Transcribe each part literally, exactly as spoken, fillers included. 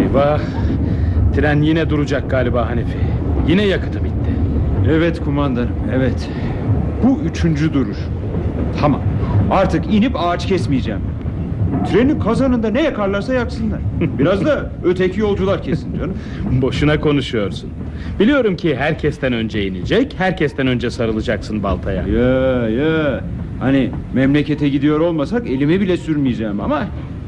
Eyvah. Tren yine duracak galiba Hanefi. Yine yakıtı bitti. Evet kumandanım, evet. Bu üçüncü duruş. Tamam, artık inip ağaç kesmeyeceğim. Trenin kazanında ne yakarlarsa yaksınlar. Biraz da öteki yolcular kesin canım. Boşuna konuşuyorsun. Biliyorum ki herkesten önce inecek, herkesten önce sarılacaksın baltaya. Ya ya. Hani memlekete gidiyor olmasak elime bile sürmeyeceğim ama.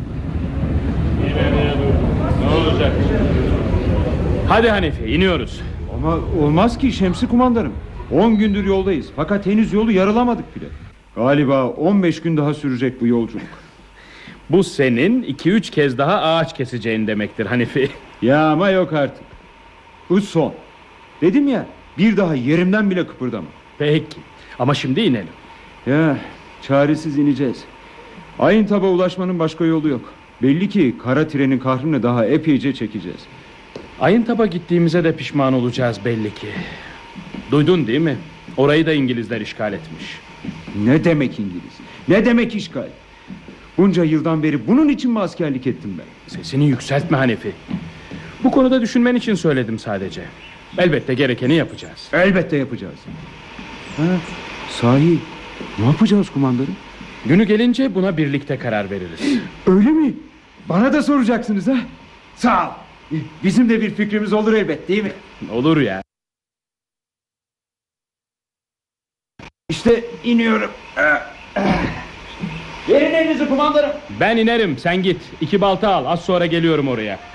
Ne olacak? Hadi Hanefi, iniyoruz. Ama olmaz ki Şemsi kumandanım. On gündür yoldayız, fakat henüz yolu yarılamadık bile. Galiba on beş gün daha sürecek bu yolculuk. Bu senin iki üç kez daha ağaç keseceğin demektir Hanefi. Ya ama yok artık. Bu son. Dedim ya, bir daha yerimden bile kıpırdama. Peki, ama şimdi inelim. Ya, çaresiz ineceğiz. Ayıntab'a ulaşmanın başka yolu yok. Belli ki kara trenin kahrını daha epeyce çekeceğiz. Ayıntab'a gittiğimize de pişman olacağız belli ki. Duydun değil mi? Orayı da İngilizler işgal etmiş. Ne demek İngiliz? Ne demek işgal? Bunca yıldan beri bunun için mi askerlik ettim ben? Sesini yükseltme Hanefi. Bu konuda düşünmen için söyledim sadece. Elbette gerekeni yapacağız. Elbette yapacağız. Ha, sahi ne yapacağız kumandanım? Günü gelince buna birlikte karar veririz. Öyle mi? Bana da soracaksınız ha? Sağ ol. Bizim de bir fikrimiz olur elbet, değil mi? Olur ya. İşte iniyorum. Verin elinizi kumandanım. Ben inerim, sen git. İki balta al, az sonra geliyorum oraya.